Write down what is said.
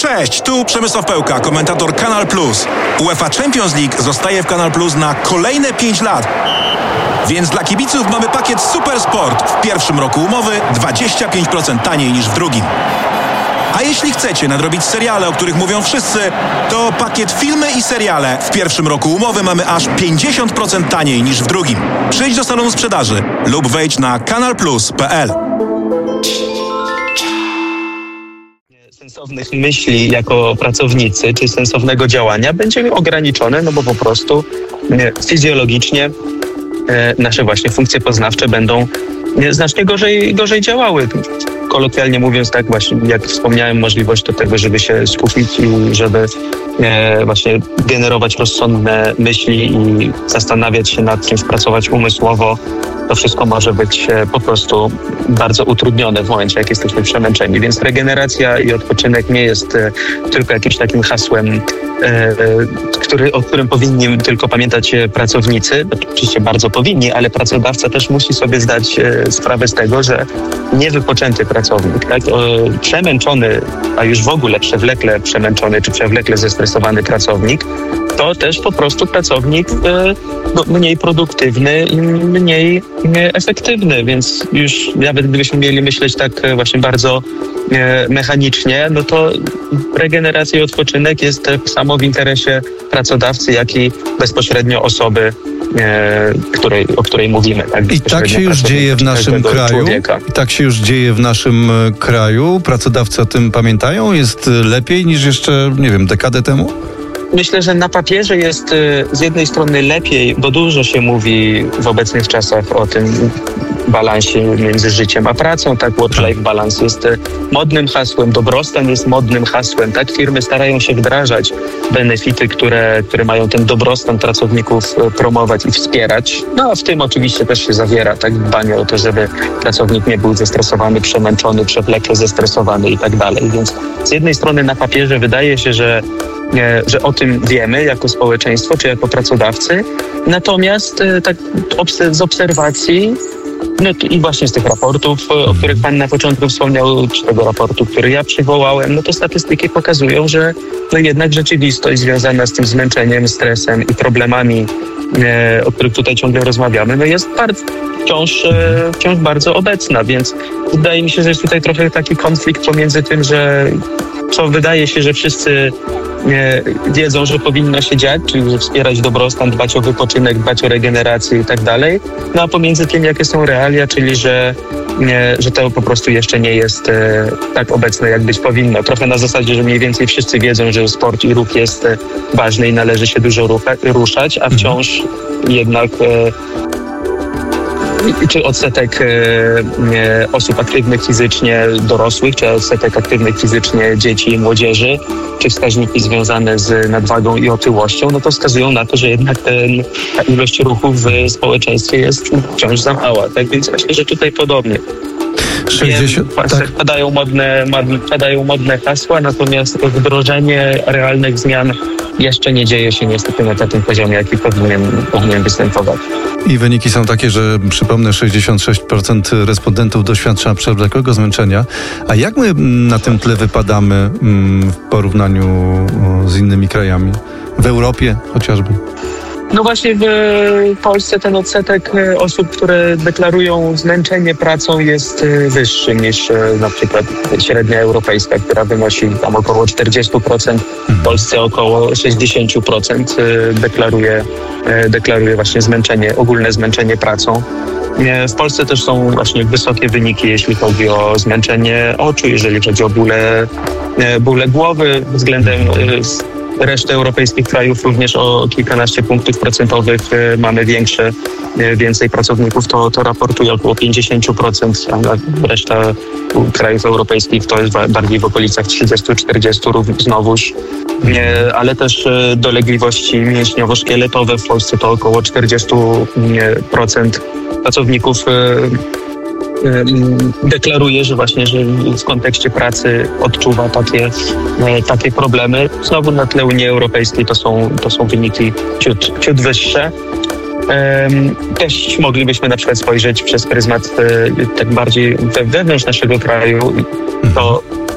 Cześć, tu Przemysław Pełka, komentator Kanal Plus. UEFA Champions League zostaje w Kanal Plus na kolejne 5 lat. Więc dla kibiców mamy pakiet Super Sport. W pierwszym roku umowy 25% taniej niż w drugim. A jeśli chcecie nadrobić seriale, o których mówią wszyscy, to pakiet filmy i seriale. W pierwszym roku umowy mamy aż 50% taniej niż w drugim. Przyjdź do salonu sprzedaży lub wejdź na kanalplus.pl. Sensownych myśli jako pracownicy, czy sensownego działania będzie ograniczone, no bo po prostu fizjologicznie nasze właśnie funkcje poznawcze będą znacznie gorzej działały. Kolokwialnie mówiąc, tak właśnie, jak wspomniałem, możliwość do tego, żeby się skupić i żeby właśnie generować rozsądne myśli i zastanawiać się nad czymś, pracować umysłowo, to wszystko może być po prostu bardzo utrudnione w momencie, jak jesteśmy przemęczeni. Więc regeneracja i odpoczynek nie jest tylko jakimś takim hasłem, o którym powinni tylko pamiętać pracownicy. Oczywiście bardzo powinni, ale pracodawca też musi sobie zdać sprawę z tego, że niewypoczęty pracownik, tak, przemęczony, a już w ogóle przewlekle przemęczony czy przewlekle zestresowany pracownik, to też po prostu pracownik mniej produktywny i mniej efektywny, więc już nawet gdybyśmy mieli myśleć tak właśnie bardzo mechanicznie, no to regeneracja i odpoczynek jest tak samo w interesie pracodawcy, jak i bezpośrednio osoby, o której mówimy. Tak? I tak się już dzieje w naszym kraju. Człowieka. I tak się już dzieje w naszym kraju. Pracodawcy o tym pamiętają? Jest lepiej niż jeszcze, nie wiem, dekadę temu? Myślę, że na papierze jest z jednej strony lepiej, bo dużo się mówi w obecnych czasach o tym balansie między życiem a pracą, tak, work-life balance jest modnym hasłem, dobrostan jest modnym hasłem, tak, firmy starają się wdrażać benefity, które mają ten dobrostan pracowników promować i wspierać, no a w tym oczywiście też się zawiera, tak, dbanie o to, żeby pracownik nie był zestresowany, przemęczony, przewlekle zestresowany i tak dalej, więc z jednej strony na papierze wydaje się, że o tym wiemy jako społeczeństwo czy jako pracodawcy, natomiast tak z obserwacji i właśnie z tych raportów, o których Pan na początku wspomniał, czy tego raportu, który ja przywołałem, no to statystyki pokazują, że no jednak rzeczywistość związana z tym zmęczeniem, stresem i problemami, o których tutaj ciągle rozmawiamy, no jest wciąż bardzo obecna, więc wydaje mi się, że jest tutaj trochę taki konflikt pomiędzy tym, co wydaje się, że wszyscy wiedzą, że powinno się dziać, czyli że wspierać dobrostan, dbać o wypoczynek, dbać o regenerację i tak dalej, no a pomiędzy tym, jakie są realia, czyli że to po prostu jeszcze nie jest tak obecne, jak być powinno. Trochę na zasadzie, że mniej więcej wszyscy wiedzą, że sport i ruch jest ważny i należy się dużo ruszać, a wciąż jednak czy odsetek osób aktywnych fizycznie dorosłych, czy odsetek aktywnych fizycznie dzieci i młodzieży, czy wskaźniki związane z nadwagą i otyłością, no to wskazują na to, że jednak ta ilość ruchu w społeczeństwie jest wciąż za mała. Tak więc myślę, że tutaj podobnie. 60, tak. Padają modne hasła, natomiast wdrożenie realnych zmian jeszcze nie dzieje się niestety na takim poziomie, jaki powinien występować. I wyniki są takie, że przypomnę, 66% respondentów doświadcza przewlekłego zmęczenia. A jak my na tym tle wypadamy w porównaniu z innymi krajami? W Europie chociażby? No właśnie w Polsce ten odsetek osób, które deklarują zmęczenie pracą jest wyższy niż na przykład średnia europejska, która wynosi tam około 40%. W Polsce około 60% deklaruje właśnie ogólne zmęczenie pracą. W Polsce też są właśnie wysokie wyniki, jeśli chodzi o zmęczenie oczu, jeżeli chodzi o bóle głowy względem reszty europejskich krajów, również o kilkanaście punktów procentowych mamy więcej pracowników, to raportuje około 50%, a reszta krajów europejskich to jest bardziej w okolicach 30-40 znowuż. Ale też dolegliwości mięśniowo-szkieletowe w Polsce to około 40% pracowników deklaruje, że właśnie, że w kontekście pracy odczuwa takie problemy. Znowu na tle Unii Europejskiej to są wyniki ciut wyższe. Też moglibyśmy na przykład spojrzeć przez pryzmat tak bardziej wewnątrz naszego kraju. To